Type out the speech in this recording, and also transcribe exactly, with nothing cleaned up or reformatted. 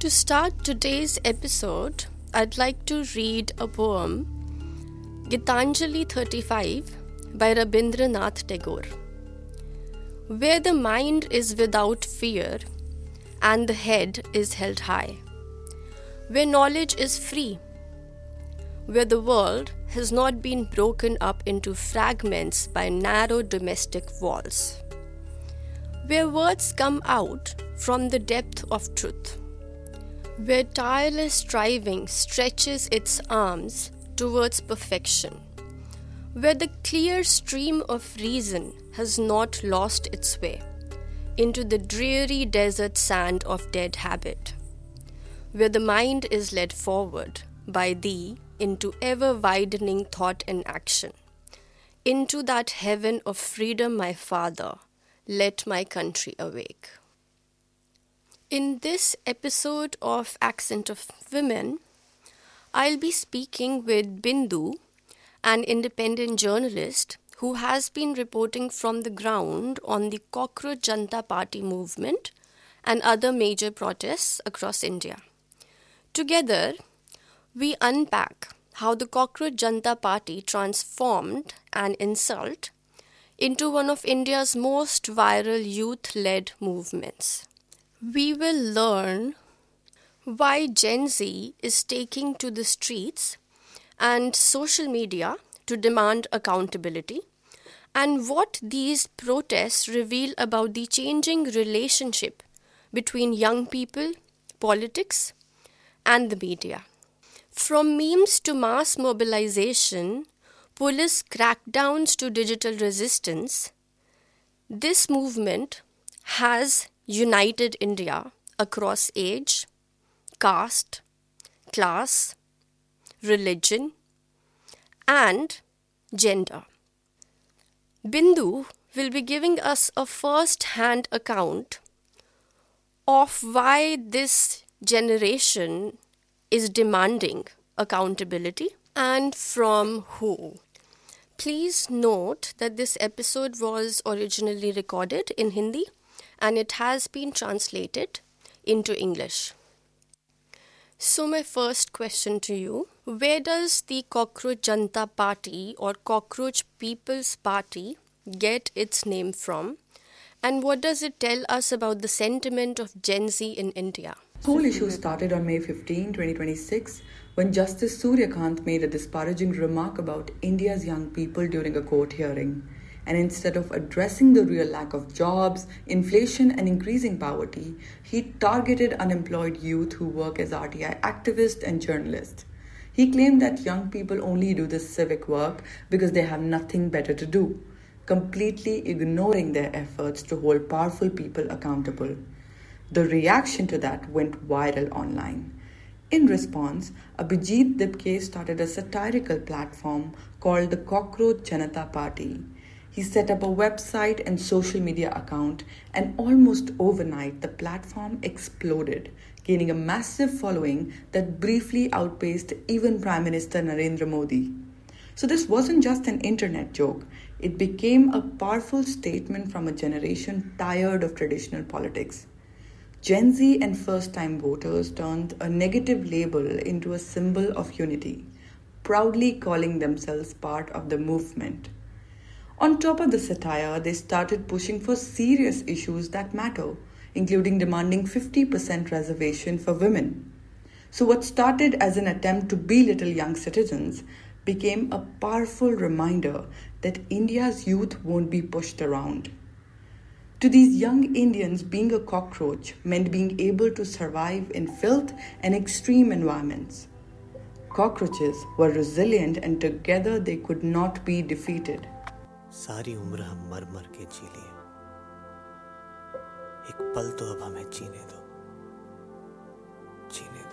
To start today's episode, I'd like to read a poem, Gitanjali thirty-five by Rabindranath Tagore. Where the mind is without fear and the head is held high, where knowledge is free, where the world has not been broken up into fragments by narrow domestic walls, where words come out from the depth of truth, where tireless striving stretches its arms towards perfection, where the clear stream of reason has not lost its way into the dreary desert sand of dead habit, where the mind is led forward by thee into ever-widening thought and action, into that heaven of freedom, my Father, let my country awake. In this episode of Accent of Women, I'll be speaking with Bindu, an independent journalist who has been reporting from the ground on the Cockroach Janata Party movement and other major protests across India. Together, we unpack how the Cockroach Janata Party transformed an insult into one of India's most viral youth-led movements. We will learn why Gen Z is taking to the streets and social media to demand accountability, and what these protests reveal about the changing relationship between young people, politics, and the media. From memes to mass mobilization, police crackdowns to digital resistance, this movement has united India across age, caste, class, religion, and gender. Bindu will be giving us a first-hand account of why this generation is demanding accountability and from who. Please note that this episode was originally recorded in Hindi and it has been translated into English. So my first question to you, where does the Cockroach Janata Party or Cockroach People's Party get its name from? And what does it tell us about the sentiment of Gen Z in India? The whole issue started on May fifteenth, twenty twenty-six, when Justice Surya Kant made a disparaging remark about India's young people during a court hearing. And instead of addressing the real lack of jobs, inflation, and increasing poverty, he targeted unemployed youth who work as R T I activists and journalists. He claimed that young people only do this civic work because they have nothing better to do, completely ignoring their efforts to hold powerful people accountable. The reaction to that went viral online. In response, Abhijit Dipke started a satirical platform called the Cockroach Janata Party. He set up a website and social media account, and almost overnight the platform exploded, gaining a massive following that briefly outpaced even Prime Minister Narendra Modi. So this wasn't just an internet joke. It became a powerful statement from a generation tired of traditional politics. Gen Z and first-time voters turned a negative label into a symbol of unity, proudly calling themselves part of the movement. On top of the satire, they started pushing for serious issues that matter, including demanding fifty percent reservation for women. So what started as an attempt to belittle young citizens became a powerful reminder that India's youth won't be pushed around. To these young Indians, being a cockroach meant being able to survive in filth and extreme environments. Cockroaches were resilient and together they could not be defeated. सारी उम्र हम मर मर के जी लिए, एक पल तो अब हमें जीने दो, जीने दो।